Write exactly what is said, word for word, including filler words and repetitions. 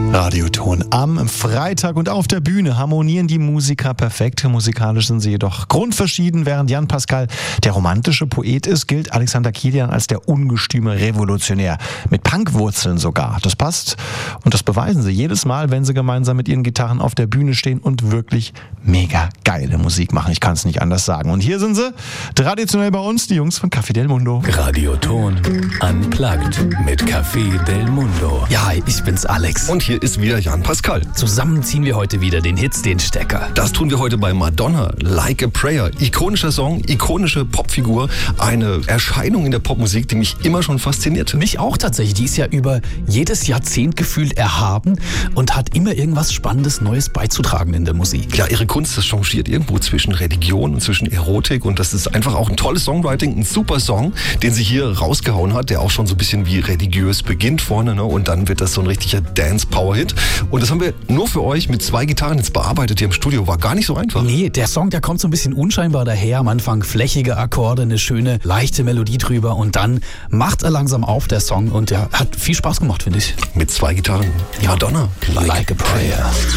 Radioton am Freitag und auf der Bühne harmonieren die Musiker perfekt. Musikalisch sind sie jedoch grundverschieden. Während Jan Pascal der romantische Poet ist, gilt Alexander Kilian als der ungestüme Revolutionär. Mit Punkwurzeln sogar. Das passt und das beweisen sie jedes Mal, wenn sie gemeinsam mit ihren Gitarren auf der Bühne stehen und wirklich mega geile Musik machen. Ich kann es nicht anders sagen. Und hier sind sie, traditionell bei uns, die Jungs von Café Del Mundo. Radioton Unplugged mit Café Del Mundo. Ja, ich bin's Alex. Und hier ist wieder Jan Pascal. Zusammen ziehen wir heute wieder den Hits, den Stecker. Das tun wir heute bei Madonna, Like a Prayer. Ikonischer Song, ikonische Popfigur, eine Erscheinung in der Popmusik, die mich immer schon faszinierte. Mich auch tatsächlich. Die ist ja über jedes Jahrzehnt gefühlt erhaben und hat immer irgendwas Spannendes, Neues beizutragen in der Musik. Ja, ihre Kunst, das changiert irgendwo zwischen Religion und zwischen Erotik und das ist einfach auch ein tolles Songwriting, ein super Song, den sie hier rausgehauen hat, der auch schon so ein bisschen wie religiös beginnt vorne, ne? Und dann wird das so ein richtiger Dance-Power-Hit. Und das haben wir nur für euch mit zwei Gitarren jetzt bearbeitet hier im Studio. War gar nicht so einfach. Nee, der Song, der kommt so ein bisschen unscheinbar daher. Am Anfang flächige Akkorde, eine schöne, leichte Melodie drüber und dann macht er langsam auf, der Song. Und der hat viel Spaß gemacht, finde ich. Mit zwei Gitarren. Ja, Madonna. Like, like a Prayer.